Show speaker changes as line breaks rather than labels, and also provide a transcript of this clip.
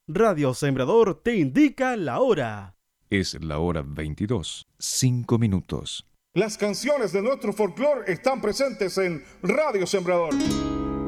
Radio Sembrador te indica la hora.
Es la hora 22, 5 minutos.
Las canciones de nuestro folclore están presentes en Radio Sembrador.